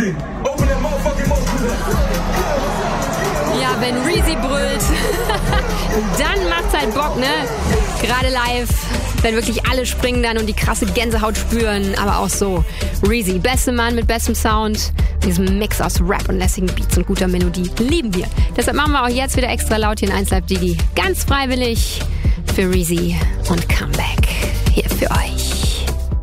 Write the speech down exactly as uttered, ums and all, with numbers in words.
Ja, wenn Reezy brüllt, dann macht's halt Bock, ne? Gerade live, wenn wirklich alle springen dann und die krasse Gänsehaut spüren, aber auch so. Reezy, beste Mann mit bestem Sound, diesem Mix aus Rap und lässigen Beats und guter Melodie, lieben wir. Deshalb machen wir auch jetzt wieder extra laut hier in eins Live Digi, ganz freiwillig für Reezy und Comeback hier für euch.